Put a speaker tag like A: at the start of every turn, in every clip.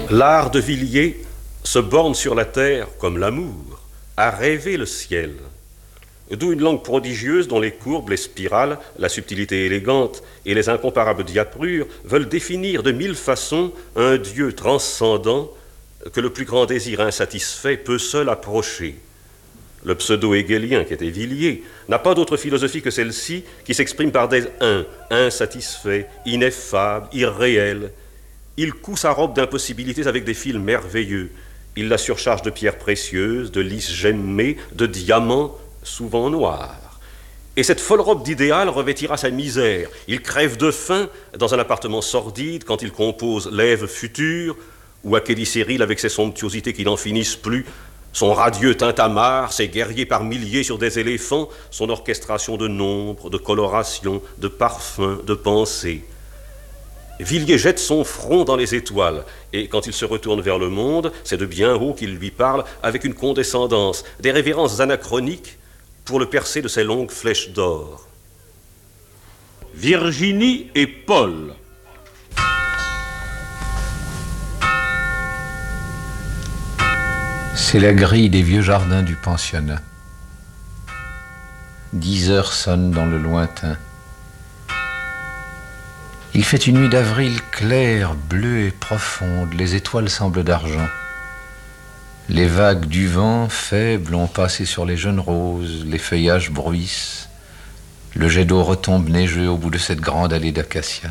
A: L'art de Villiers se borne sur la terre comme l'amour, à rêver le ciel. D'où une langue prodigieuse dont les courbes, les spirales, la subtilité élégante et les incomparables diaprures veulent définir de mille façons un Dieu transcendant que le plus grand désir insatisfait peut seul approcher. Le pseudo-hégélien qui était Villiers n'a pas d'autre philosophie que celle-ci qui s'exprime par des insatisfaits, ineffables, irréels. Il coud sa robe d'impossibilités avec des fils merveilleux. Il la surcharge de pierres précieuses, de lys gemmés, de diamants, souvent noirs. Et cette folle robe d'idéal revêtira sa misère. Il crève de faim dans un appartement sordide quand il compose l'Ève future, ou à Kéliséril avec ses somptuosités qui n'en finissent plus, son radieux tintamarre, ses guerriers par milliers sur des éléphants, son orchestration de nombres, de colorations, de parfums, de pensées. Villiers jette son front dans les étoiles, et quand il se retourne vers le monde, c'est de bien haut qu'il lui parle avec une condescendance, des révérences anachroniques pour le percer de ses longues flèches d'or.
B: Virginie et Paul.
C: C'est la grille des vieux jardins du pensionnat. 10 heures sonnent dans le lointain. Il fait une nuit d'avril claire, bleue et profonde. Les étoiles semblent d'argent. Les vagues du vent, faibles, ont passé sur les jeunes roses. Les feuillages bruissent. Le jet d'eau retombe neigeux au bout de cette grande allée d'acacias.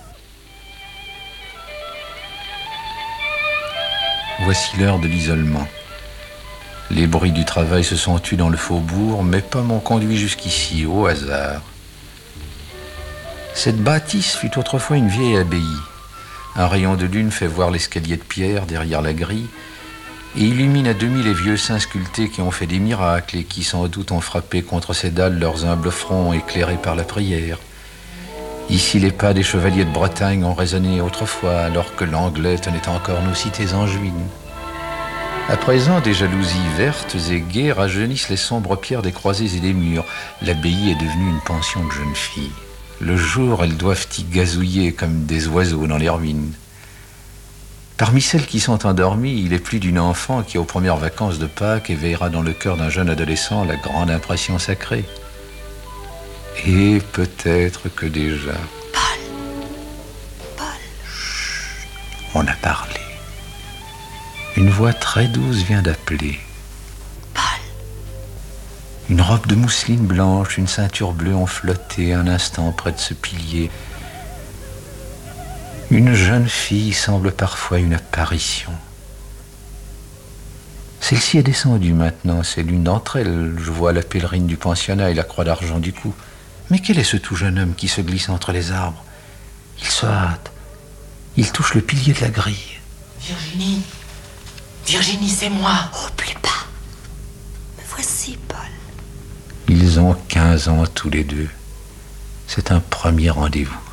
C: Voici l'heure de l'isolement. Les bruits du travail se sont tus dans le faubourg, mais pas m'ont conduit jusqu'ici, au hasard. Cette bâtisse fut autrefois une vieille abbaye. Un rayon de lune fait voir l'escalier de pierre derrière la grille et illumine à demi les vieux saints sculptés qui ont fait des miracles et qui sans doute ont frappé contre ces dalles leurs humbles fronts éclairés par la prière. Ici, les pas des chevaliers de Bretagne ont résonné autrefois, alors que l'anglais tenait encore nos cités angevines. À présent, des jalousies vertes et gaies rajeunissent les sombres pierres des croisées et des murs. L'abbaye est devenue une pension de jeunes filles. Le jour, elles doivent y gazouiller comme des oiseaux dans les ruines. Parmi celles qui sont endormies, il est plus d'une enfant qui, aux premières vacances de Pâques, éveillera dans le cœur d'un jeune adolescent la grande impression sacrée. Et peut-être que déjà...
D: Paul.
C: Chut, on a parlé. Une voix très douce vient d'appeler.
D: Paul.
C: Une robe de mousseline blanche, une ceinture bleue ont flotté un instant près de ce pilier. Une jeune fille semble parfois une apparition. Celle-ci est descendue maintenant, c'est l'une d'entre elles. Je vois la pèlerine du pensionnat et la croix d'argent du cou. Mais quel est ce tout jeune homme qui se glisse entre les arbres? Il se hâte. Il touche le pilier de la grille.
D: Virginie, c'est moi. Oh, plus bas. Me voici, Paul.
C: Ils ont 15 ans tous les deux. C'est un premier rendez-vous.